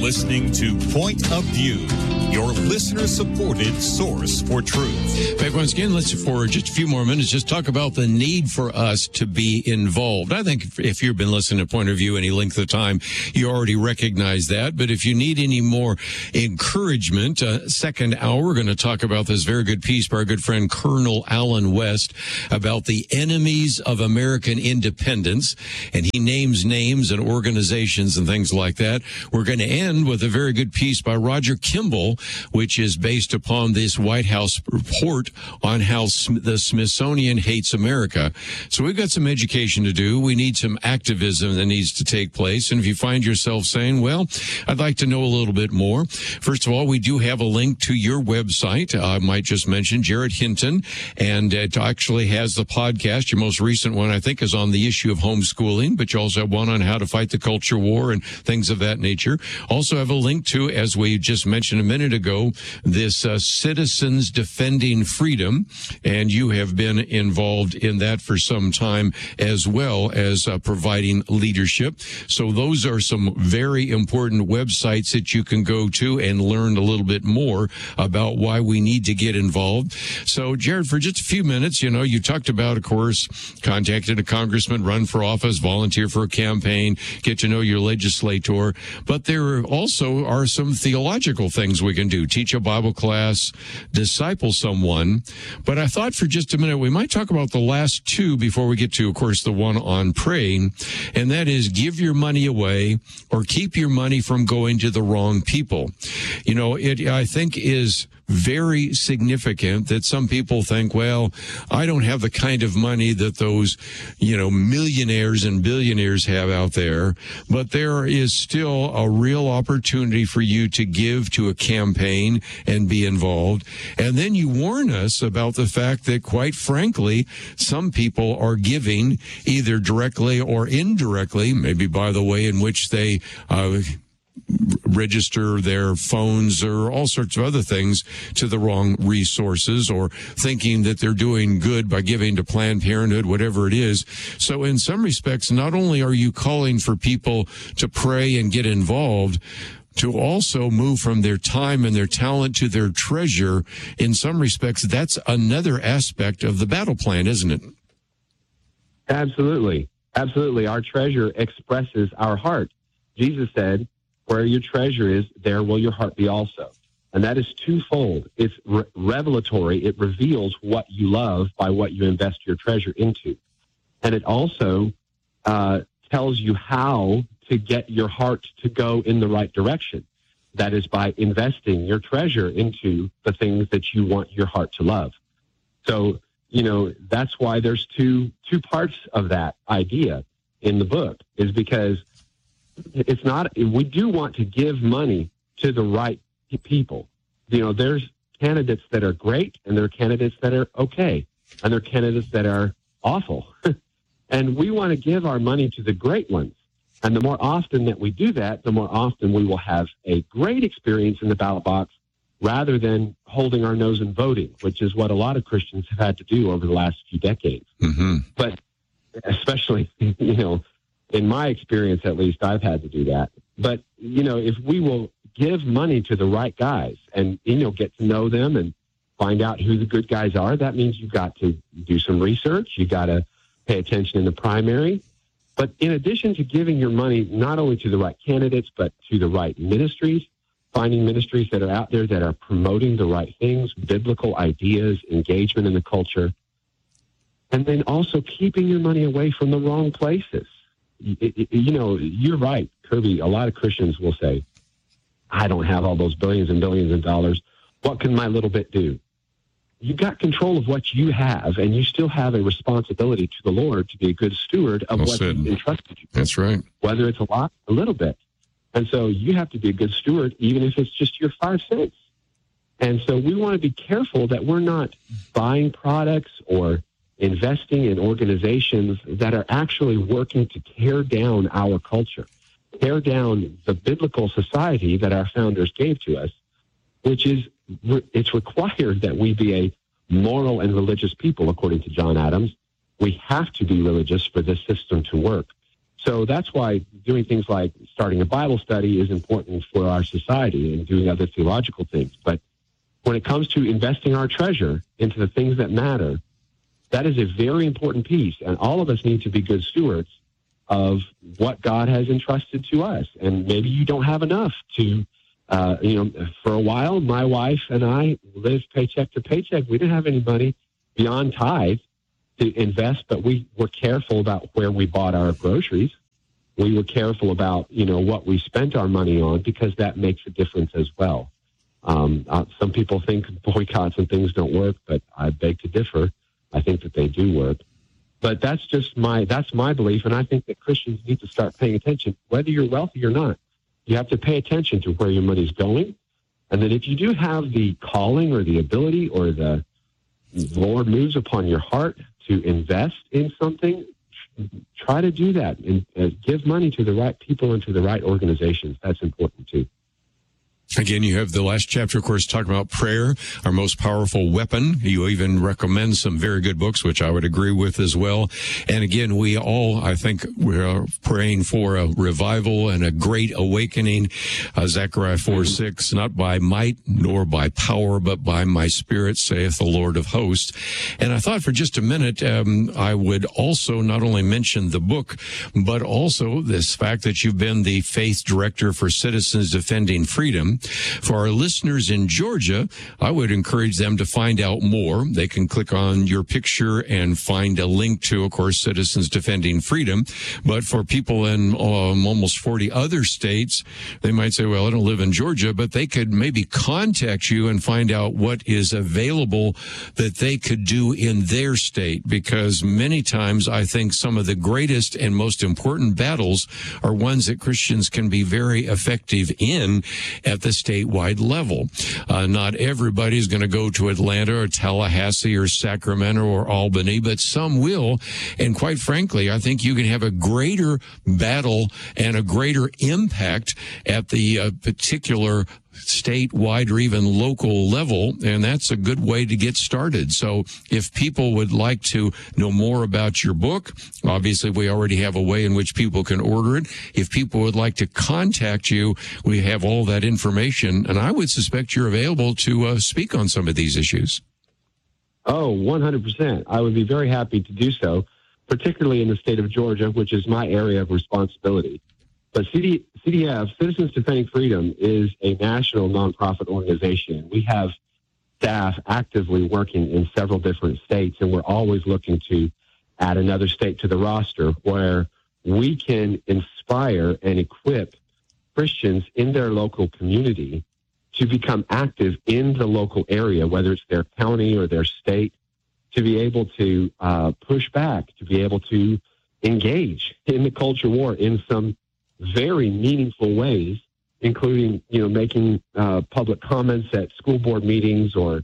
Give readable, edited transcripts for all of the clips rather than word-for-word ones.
listening to Point of View, your listener-supported source for truth. Back once again, let's, for just a few more minutes, just talk about the need for us to be involved. I think if you've been listening to Point of View any length of time, you already recognize that. But if you need any more encouragement, second hour, we're going to talk about this very good piece by our good friend Colonel Allen West about the enemies of American independence. And he names names and organizations and things like that. We're going to end with a very good piece by Roger Kimball, which is based upon this White House report on how the Smithsonian hates America. So we've got some education to do. We need some activism that needs to take place. And if you find yourself saying, well, I'd like to know a little bit more, first of all, we do have a link to your website. I might just mention Jared Hinton, and it actually has the podcast. Your most recent one, I think, is on the issue of homeschooling, but you also have one on how to fight the culture war and things of that nature. Also have a link to, as we just mentioned a minute ago, this Citizens Defending Freedom, and you have been involved in that for some time, as well as providing leadership. So those are some very important websites that you can go to and learn a little bit more about why we need to get involved. So, Jared, for just a few minutes, you talked about, of course, contacted a congressman, run for office, volunteer for a campaign, get to know your legislator, but there also are some theological things we can do. Teach a Bible class, disciple someone. But I thought for just a minute we might talk about the last two before we get to, of course, the one on praying, and that is give your money away or keep your money from going to the wrong people. It, I think, is very significant that some people think, well, I don't have the kind of money that those, millionaires and billionaires have out there, but there is still a real opportunity for you to give to a campaign and be involved. And then you warn us about the fact that, quite frankly, some people are giving either directly or indirectly, maybe by the way in which they register their phones or all sorts of other things, to the wrong resources, or thinking that they're doing good by giving to Planned Parenthood, whatever it is. So in some respects, not only are you calling for people to pray and get involved, to also move from their time and their talent to their treasure. In some respects, that's another aspect of the battle plan, isn't it? Absolutely. Absolutely. Our treasure expresses our heart. Jesus said, where your treasure is, there will your heart be also. And that is twofold. It's revelatory. It reveals what you love by what you invest your treasure into. And it also tells you how to get your heart to go in the right direction. That is by investing your treasure into the things that you want your heart to love. So, that's why there's two parts of that idea in the book, is because it's not, we do want to give money to the right people. There's candidates that are great, and there are candidates that are okay, and there are candidates that are awful. And we want to give our money to the great ones. And the more often that we do that, the more often we will have a great experience in the ballot box, rather than holding our nose and voting, which is what a lot of Christians have had to do over the last few decades. Mm-hmm. But especially, in my experience, at least, I've had to do that. But, if we will give money to the right guys and, get to know them and find out who the good guys are, that means you've got to do some research. You've got to pay attention in the primary. But in addition to giving your money not only to the right candidates, but to the right ministries, finding ministries that are out there that are promoting the right things, biblical ideas, engagement in the culture, and then also keeping your money away from the wrong places. You're right, Kirby. A lot of Christians will say, I don't have all those billions and billions of dollars. What can my little bit do? You've got control of what you have, and you still have a responsibility to the Lord to be a good steward of what He's entrusted you. That's right. Whether it's a lot, a little bit. And so you have to be a good steward, even if it's just your 5 cents. And so we want to be careful that we're not buying products or investing in organizations that are actually working to tear down our culture, tear down the biblical society that our founders gave to us, which is, it's required that we be a moral and religious people, according to John Adams. We have to be religious for this system to work. So that's why doing things like starting a Bible study is important for our society and doing other theological things. But when it comes to investing our treasure into the things that matter, that is a very important piece. And all of us need to be good stewards of what God has entrusted to us. And maybe you don't have enough to, for a while, my wife and I lived paycheck to paycheck. We didn't have any money beyond tithe to invest, but we were careful about where we bought our groceries. We were careful about, what we spent our money on, because that makes a difference as well. Some people think boycotts and things don't work, but I beg to differ. I think that they do work. But that's my belief, and I think that Christians need to start paying attention. Whether you're wealthy or not, you have to pay attention to where your money's going. And then if you do have the calling or the ability, or the Lord moves upon your heart to invest in something, try to do that and give money to the right people and to the right organizations. That's important too. Again, you have the last chapter, of course, talking about prayer, our most powerful weapon. You even recommend some very good books, which I would agree with as well. And again, we all, I think, we're praying for a revival and a great awakening. Zechariah 4:6, not by might nor by power, but by my spirit, saith the Lord of hosts. And I thought for just a minute, I would also not only mention the book, but also this fact that you've been the faith director for Citizens Defending Freedom. For our listeners in Georgia, I would encourage them to find out more. They can click on your picture and find a link to, of course, Citizens Defending Freedom. But for people in almost 40 other states, they might say, well, I don't live in Georgia, but they could maybe contact you and find out what is available that they could do in their state. Because many times I think some of the greatest and most important battles are ones that Christians can be very effective in at the statewide level. Not everybody's going to go to Atlanta or Tallahassee or Sacramento or Albany, but some will. And quite frankly, I think you can have a greater battle and a greater impact at the particular statewide or even local level, and that's a good way to get started. So if people would like to know more about your book, obviously we already have a way in which people can order it. If people would like to contact you, we have all that information, and I would suspect you're available to speak on some of these issues. Oh, 100%. I would be very happy to do so, particularly in the state of Georgia, which is my area of responsibility. But CDF, Citizens Defending Freedom, is a national nonprofit organization. We have staff actively working in several different states, and we're always looking to add another state to the roster where we can inspire and equip Christians in their local community to become active in the local area, whether it's their county or their state, to be able to push back, to be able to engage in the culture war in some very meaningful ways, including, making public comments at school board meetings, or,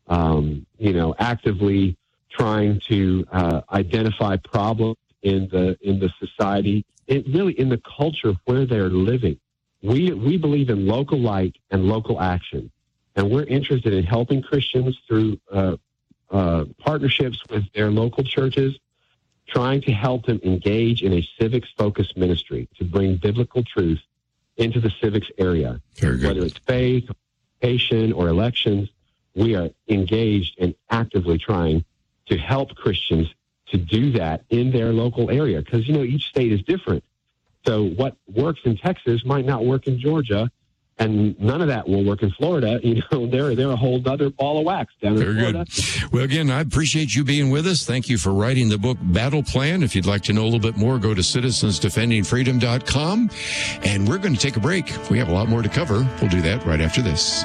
actively trying to identify problems in the society, really in the culture where they're living. We believe in local light and local action, and we're interested in helping Christians through partnerships with their local churches, trying to help them engage in a civics-focused ministry to bring biblical truth into the civics area. Whether it's faith, education, or elections, we are engaged and actively trying to help Christians to do that in their local area. Because, each state is different. So what works in Texas might not work in Georgia, and none of that will work in Florida. They're a whole other ball of wax down in Florida. Good. Well, again, I appreciate you being with us. Thank you for writing the book Battle Plan. If you'd like to know a little bit more, go to citizensdefendingfreedom.com. And we're going to take a break. We have a lot more to cover. We'll do that right after this.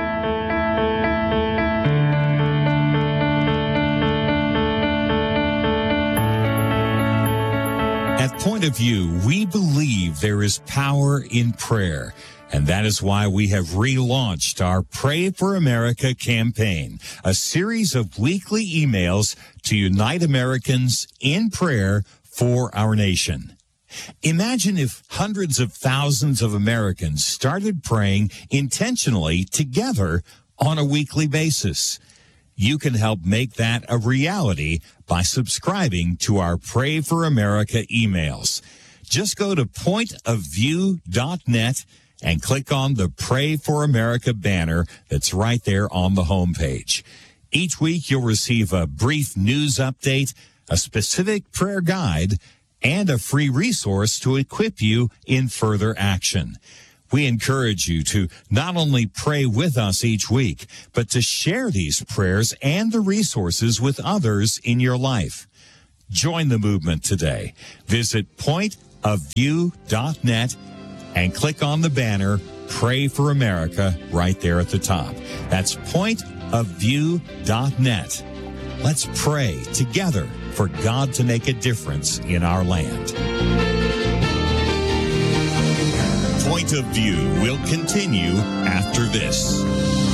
At Point of View, we believe there is power in prayer. And that is why we have relaunched our Pray for America campaign, a series of weekly emails to unite Americans in prayer for our nation. Imagine if hundreds of thousands of Americans started praying intentionally together on a weekly basis. You can help make that a reality by subscribing to our Pray for America emails. Just go to pointofview.net and click on the Pray for America banner that's right there on the homepage. Each week, you'll receive a brief news update, a specific prayer guide, and a free resource to equip you in further action. We encourage you to not only pray with us each week, but to share these prayers and the resources with others in your life. Join the movement today. Visit pointofview.net and click on the banner, Pray for America, right there at the top. That's pointofview.net. Let's pray together for God to make a difference in our land. Point of View will continue after this.